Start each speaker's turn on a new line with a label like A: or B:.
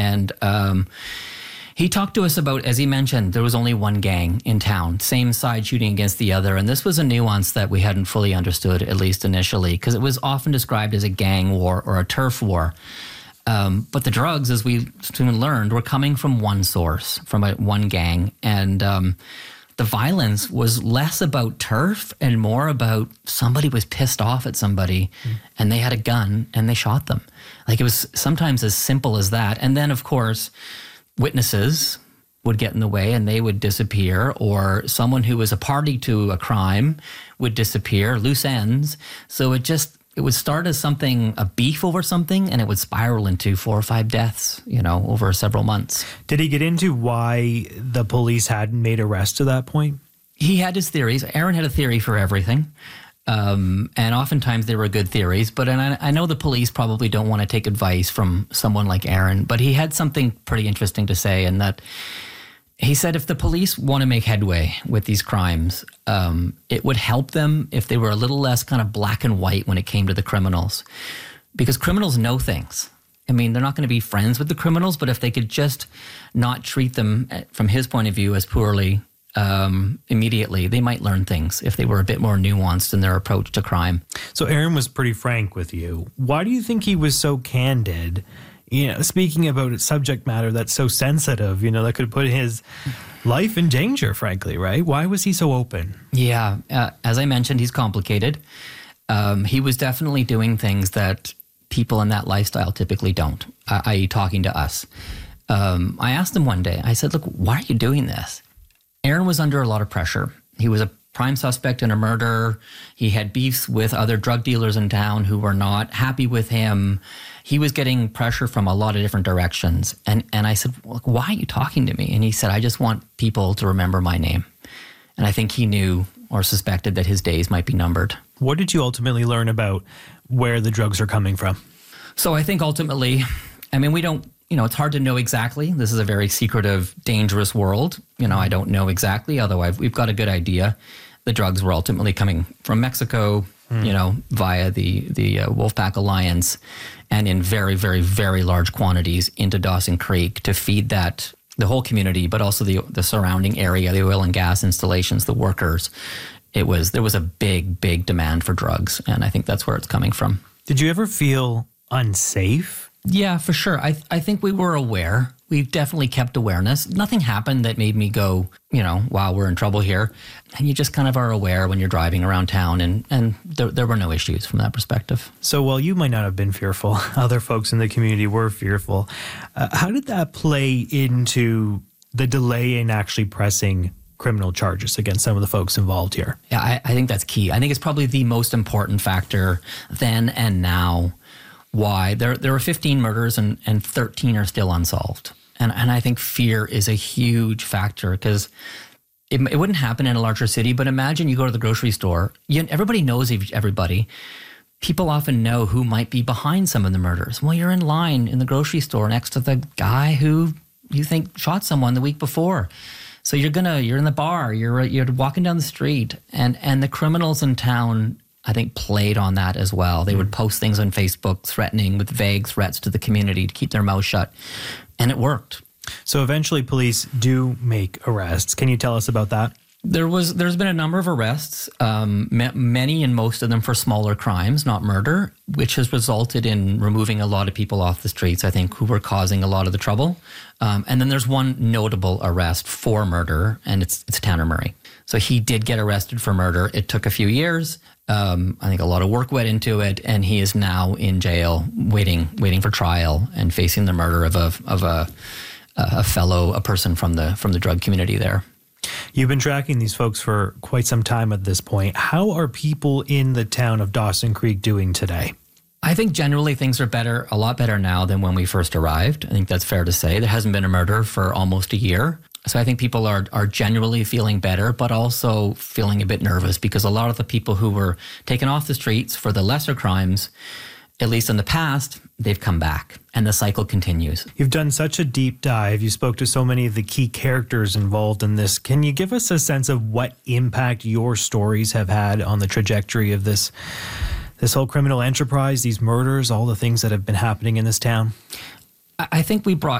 A: And he talked to us about, as he mentioned, there was only one gang in town, same side shooting against the other. And this was a nuance that we hadn't fully understood, at least initially, because it was often described as a gang war or a turf war. But the drugs, as we soon learned, were coming from one source, from one gang. And the violence was less about turf and more about somebody was pissed off at somebody and they had a gun and they shot them. Like, it was sometimes as simple as that. And then, of course, witnesses would get in the way and they would disappear, or someone who was a party to a crime would disappear, loose ends. So it would start as a beef over something, and it would spiral into 4 or 5 deaths, over several months.
B: Did he get into why the police hadn't made arrests to that point?
A: He had his theories. Aaron had a theory for everything. And oftentimes they were good theories, but I know the police probably don't want to take advice from someone like Aaron, but he had something pretty interesting to say, in that he said if the police want to make headway with these crimes, it would help them if they were a little less kind of black and white when it came to the criminals, because criminals know things. I mean, they're not going to be friends with the criminals, but if they could just not treat them, from his point of view, as poorly immediately, they might learn things if they were a bit more nuanced in their approach to crime.
B: So Aaron was pretty frank with you. Why do you think he was so candid, speaking about a subject matter that's so sensitive, that could put his life in danger, frankly, right? Why was he so open?
A: Yeah, as I mentioned, he's complicated. He was definitely doing things that people in that lifestyle typically don't, i.e. talking to us. I asked him one day, I said, look, why are you doing this? Aaron was under a lot of pressure. He was a prime suspect in a murder. He had beefs with other drug dealers in town who were not happy with him. He was getting pressure from a lot of different directions. And I said, well, why are you talking to me? And he said, I just want people to remember my name. And I think he knew or suspected that his days might be numbered.
B: What did you ultimately learn about where the drugs are coming from?
A: So I think ultimately, we don't, it's hard to know exactly. This is a very secretive, dangerous world. I don't know exactly, although we've got a good idea. The drugs were ultimately coming from Mexico, via the Wolfpack Alliance, and in very, very, very large quantities into Dawson Creek to feed the whole community, but also the surrounding area, the oil and gas installations, the workers. There was a big, big demand for drugs, and I think that's where it's coming from.
B: Did you ever feel unsafe?
A: Yeah, for sure. I think we were aware. We definitely kept awareness. Nothing happened that made me go, wow, we're in trouble here. And you just kind of are aware when you're driving around town, and there were no issues from that perspective.
B: So while you might not have been fearful, other folks in the community were fearful. How did that play into the delay in actually pressing criminal charges against some of the folks involved here?
A: Yeah, I think that's key. I think it's probably the most important factor then and now. Why? There were 15 murders and 13 are still unsolved. And I think fear is a huge factor, because it wouldn't happen in a larger city, but imagine you go to the grocery store. Everybody knows everybody. People often know who might be behind some of the murders. Well, you're in line in the grocery store next to the guy who you think shot someone the week before. So you're in the bar, you're walking down the street, and the criminals in town, I think, played on that as well. They would post things on Facebook threatening with vague threats to the community to keep their mouth shut. And it worked.
B: So eventually police do make arrests. Can you tell us about that?
A: There's been a number of arrests, many and most of them for smaller crimes, not murder, which has resulted in removing a lot of people off the streets, I think, who were causing a lot of the trouble. And then there's one notable arrest for murder, and it's Tanner Murray. So he did get arrested for murder. It took a few years. I think a lot of work went into it, and he is now in jail waiting for trial and facing the murder of a person from the drug community there.
B: You've been tracking these folks for quite some time at this point. How are people in the town of Dawson Creek doing today?
A: I think generally things are a lot better now than when we first arrived. I think that's fair to say. There hasn't been a murder for almost a year. So I think people are generally feeling better, but also feeling a bit nervous, because a lot of the people who were taken off the streets for the lesser crimes, at least in the past, they've come back, and the cycle continues.
B: You've done such a deep dive. You spoke to so many of the key characters involved in this. Can you give us a sense of what impact your stories have had on the trajectory of this whole criminal enterprise, these murders, all the things that have been happening in this town?
A: I think we brought